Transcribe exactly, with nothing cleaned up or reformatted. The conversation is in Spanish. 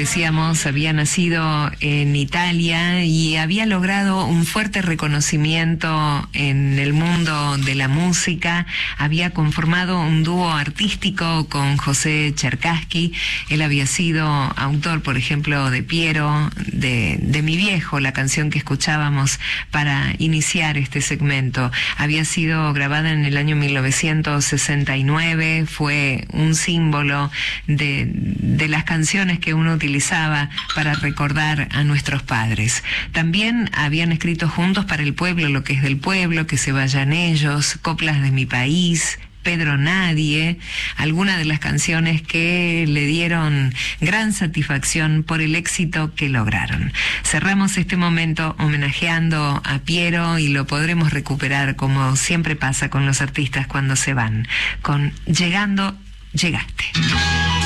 decíamos, había nacido en Italia y había logrado un fuerte reconocimiento en el mundo de la música. Había conformado un dúo artístico con José Cherkassky. Él había sido autor, por ejemplo, de Piero, de, de Mi Viejo, la canción que escuchábamos para iniciar este segmento. Había sido grabada en el año mil novecientos sesenta y nueve, fue un símbolo de, de las canciones que uno utilizaba para recordar a nuestros padres. También habían escrito juntos para el pueblo, Lo que es del pueblo, Que se vayan ellos, Coplas de mi país, Pedro Nadie, algunas de las canciones que le dieron gran satisfacción por el éxito que lograron. Cerramos este momento homenajeando a Piero y lo podremos recuperar, como siempre pasa con los artistas cuando se van, con Llegando, Llegaste.